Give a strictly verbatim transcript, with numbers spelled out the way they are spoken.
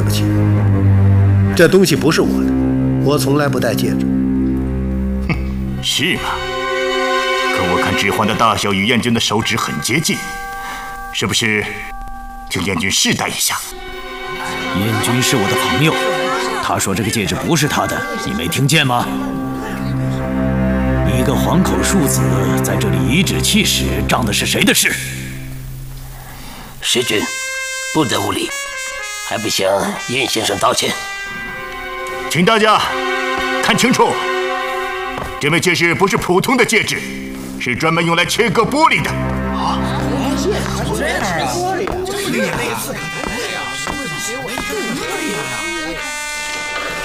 不起，这东西不是我的，我从来不戴戒指。 哼，是吗？可我看指环的大小与燕君的手指很接近，是不是？请燕君试戴一下。 燕君是我的朋友，他说这个戒指不是他的，你没听见吗？你一个黄口庶子在这里颐指气使，仗的是谁的势？ 时君，不得无礼，还不向燕先生道歉。 请大家看清楚，这枚戒指不是普通的戒指，是专门用来切割玻璃的。啊，这样啊，玻璃啊，这是类似。